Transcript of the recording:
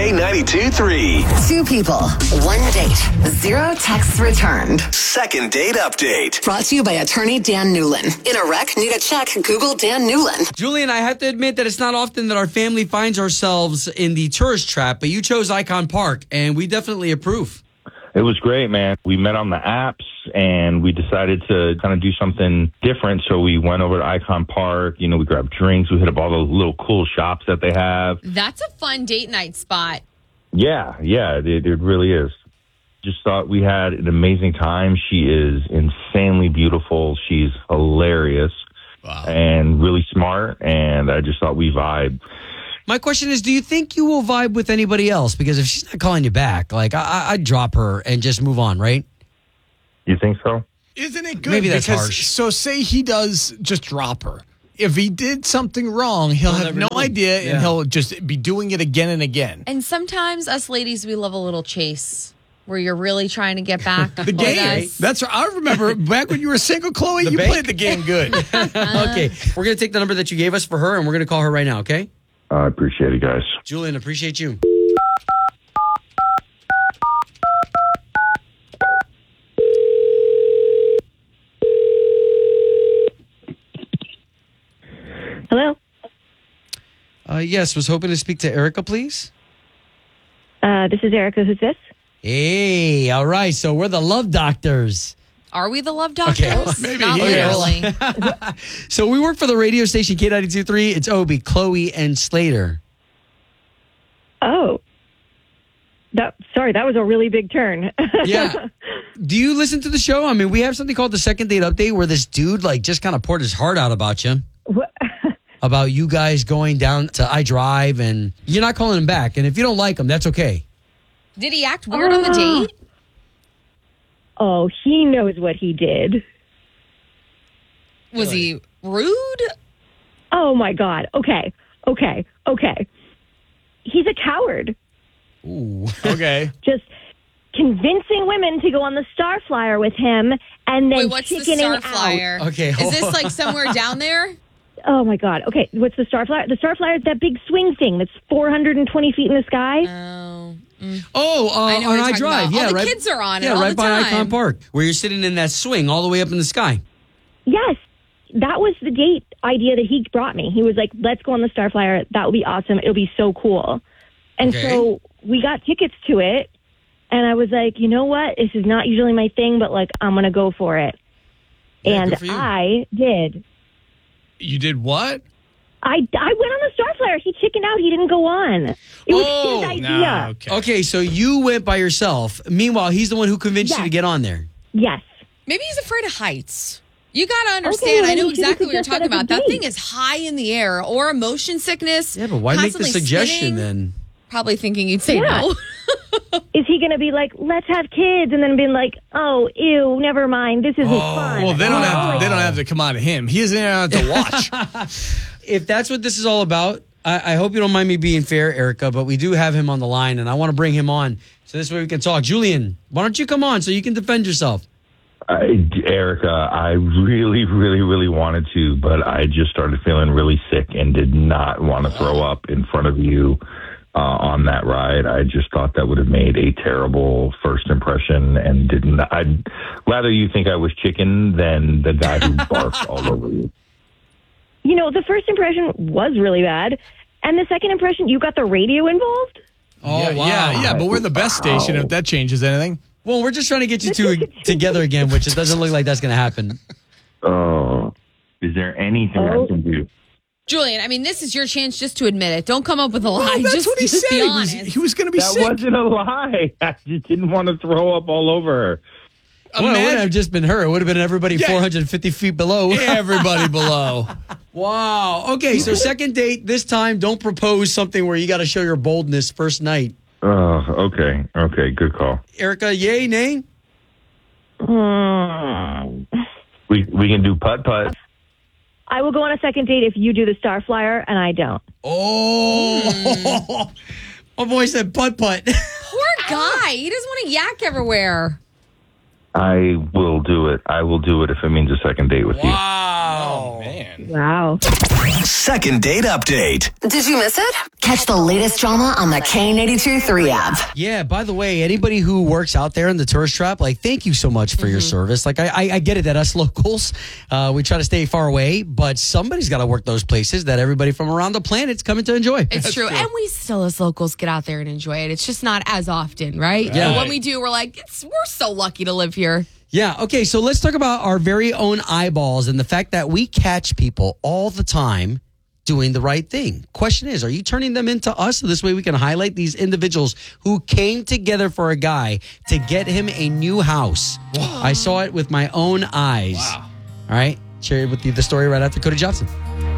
K92-3. Two people, one date, zero texts returned. Second date update. Brought to you by attorney Dan Newlin. In a wreck, need a check, Google Dan Newlin. Julian, I have to admit that it's not often that our family finds ourselves in the tourist trap, but you chose Icon Park, and we definitely approve. It was great, man. We met on the apps, and we decided to kind of do something different. So we went over to Icon Park. You know, we grabbed drinks. We hit up all those little cool shops that they have. That's a fun date night spot. Yeah, it really is. Just thought we had an amazing time. She is insanely beautiful. She's hilarious and really smart, and I just thought we vibed. My question is, do you think you will vibe with anybody else? Because if she's not calling you back, like, I'd drop her and just move on, right? You think so? Isn't it good? Maybe that's because, harsh. So say he does just drop her. If he did something wrong, he'll have no idea, and he'll just be doing it again and again. And sometimes us ladies, we love a little chase where you're really trying to get back. The game. That's what I remember back when you were single, Chloe, you played the game good. Okay, we're going to take the number that you gave us for her, and we're going to call her right now, okay? I appreciate it, guys. Julian, appreciate you. Hello? Yes, was hoping to speak to Erica, please. This is Erica. Who's this? Hey, all right. So we're the love doctors. Are we the love doctors? Maybe Not he is. literally. So we work for the radio station K92.3. It's Obie, Chloe, and Slater. Oh. Sorry, that was a really big turn. Yeah. Do you listen to the show? I mean, we have something called the Second Date Update where this dude like just kind of poured his heart out about you. About you guys going down to iDrive, and you're not calling him back. And if you don't like him, that's okay. Did he act weird on the date? Oh, he knows what he did. Was he rude? Oh, my God. Okay. He's a coward. Ooh. Okay. Just convincing women to go on the Star Flyer with him and then Wait, what's the chickening Star out. Flyer? Okay, Is hold this on. like somewhere down there? Oh, my God. Okay, what's the Star Flyer? The Star Flyer is that big swing thing that's 420 feet in the sky. Oh. Oh, I know on what you're talking iDrive. about. Yeah, All the right. kids are on it Yeah, all right the by time. Icon Park, where you're sitting in that swing all the way up in the sky. Yes. That was the date idea that he brought me. He was like, let's go on the Star Flyer. That would be awesome. It'll be so cool. And Okay. so we got tickets to it. And I was like, you know what? This is not usually my thing, but like, I'm going to go for it. Yeah, and good for you. I did. You did what? I went on the Star Flyer. He chickened out. He didn't go on. It was his idea. Nah, okay. Okay, so you went by yourself. Meanwhile, he's the one who convinced you Yes. to get on there. Yes. Maybe he's afraid of heights. You got to understand. well, I know you should've exactly what you're suggested talking as a about. That date. thing is high in the air, or motion sickness. Yeah, but why make the constantly suggestion spinning. then? Probably thinking you'd say Yeah. no. Is he going to be like, let's have kids, and then being like, oh, ew, never mind. This isn't fun. Well, they don't have to come on to him. He doesn't have to watch. If that's what this is all about, I hope you don't mind me being fair, Erica, but we do have him on the line, and I want to bring him on so this way we can talk. Julian, why don't you come on so you can defend yourself? Erica, I really, really, really wanted to, but I just started feeling really sick and did not want to throw up in front of you on that ride. I just thought that would have made a terrible first impression and didn't. I'd rather you think I was chicken than the guy who barfed all over you. You know, the first impression was really bad. And the second impression, you got the radio involved? Oh, wow. Yeah, but we're the best station if that changes anything. Well, we're just trying to get you two together again, which it doesn't look like that's going to happen. Oh, is there anything I can do? Julian, I mean, this is your chance just to admit it. Don't come up with a lie. That's just what he just said. be He was, honest. he was going to be That sick. wasn't a lie. I just didn't want to throw up all over her. Well, it wouldn't have just been her. It would have been everybody 450 feet below. Everybody below. Wow. Okay, so second date. This time, don't propose something where you got to show your boldness first night. Oh, okay. Okay, good call. Erica, yay, nay? We can do putt-putt. I will go on a second date if you do the Star Flyer and I don't. Oh. My boy said putt-putt. Poor guy. He doesn't want to yak everywhere. I will do it. I will do it if it means a second date with you. Wow. Oh, man. Wow. Second date update. Did you miss it? Catch the latest drama on the K82-3 app. Yeah, by the way, anybody who works out there in the tourist trap, like, thank you so much for your service. Like, I get it that us locals, we try to stay far away, but somebody's got to work those places that everybody from around the planet's coming to enjoy. It's true. And we still, as locals, get out there and enjoy it. It's just not as often, right? Yeah. So when we do, we're like, we're so lucky to live here. Yeah, okay, so let's talk about our very own eyeballs and the fact that we catch people all the time doing the right thing. Question is, are you turning them into us so this way we can highlight these individuals who came together for a guy to get him a new house? I saw it with my own eyes. Wow. All right, share with you the story right after Cody Johnson.